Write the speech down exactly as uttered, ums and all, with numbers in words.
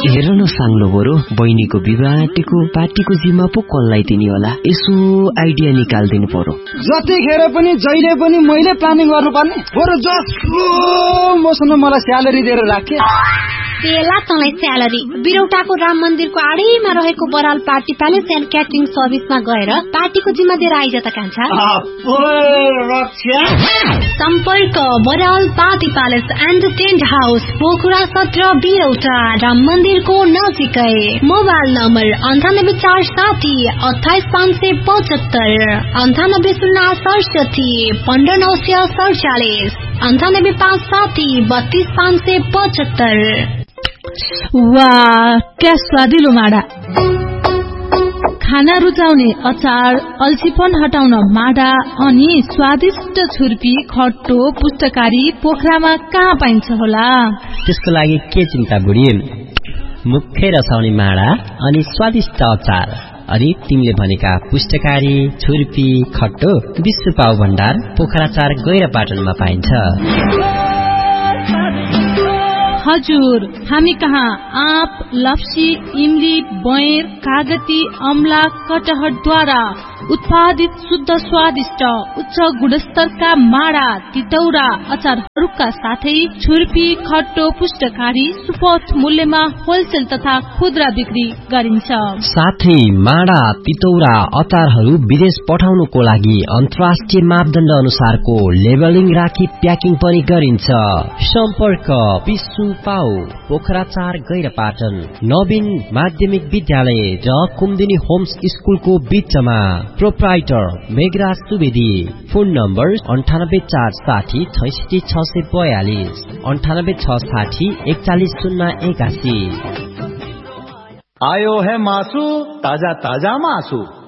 हेर न साङ्लो बरु बहिनीको विवाहको पार्टीको जिम्मा पो कसलाई दिने होला, यसो आइडिया निकाल्दिनु पर्यो। जतिखेर पनि जहिले पनि मैले प्लानिङ गर्नुपर्ने, बरु जसो मसँग मलाई स्यालेरी दिएर राखे। बेला तँलाई स्यालेरी बिरौटाको राम मन्दिरको आडैमा रहेको Baral party palace and catering सर्भिसमा गएर पार्टीको जिम्मा दिएर आइज त कान्छा। सम्पर्क Baral party palace and tent house, Pokhara सत्र, बिरौटा, राम मन्दिरको नजिकै। मोबाइल नम्बर अन्ठानब्बे चार साठी अठाइस पाँच सय पचहत्तर, अन्ठानब्बे शून्य सडसठी पन्ध्र नौ सय सडचालिस, अन्ठानब्बे पाँच साठी बत्तीस पाँच सय पचहत्तर। वाह, क्या स्वादिलो माडा! खाना रुचाउने अचार, अल्छीपन हटाउन माडा अनि स्वादिष्ट छुर्पी, खट्टो, पुष्टकारी पोखरामा कहाँ पाइन्छ होला? त्यसको लागि के चिन्ता बुढी, मुखै रसाउने माडा अनि स्वादिष्ट अचार अनि तिमीले भनेका पुष्टकारी, छुर्पी, खट्टो विश्व पाउ भण्डार पोखरा चार गैरापाटनमा पाइन्छ। हजुर, हामी कहाँ आँप, लप्सी, इमली, बयर, कागती, अमला, कटहरद्वारा उत्पादित शुद्ध स्वादिष्ट उच्च गुणस्तरका माडा, तितौरा, अचारहरूका साथै छुर्पी, खट्टो, पुष्टकारी सुपथ मूल्यमा होलसेल तथा खुद्रा बिक्री गरिन्छ। साथै माडा, तितौरा, अचारहरू विदेश पठाउनुको लागि अन्तर्राष्ट्रिय मापदण्ड अनुसारको लेबलिङ राखी प्याकिङ पनि गरिन्छ। सम्पर्क विश्व पाउ पोखरा चार गैरापाटन, नवीन माध्यमिक विद्यालय र कुमुदिनी होम्स स्कुलको बीचमा। Proprietor Meghraj Subedi. Phone number अन्ठानब्बे चार साठी छैसठी छ सय बयालिस, अन्ठानब्बे छ साठी एकचालिस शून्य एकासी। आयो है मासु, ताजा ताजा मासु।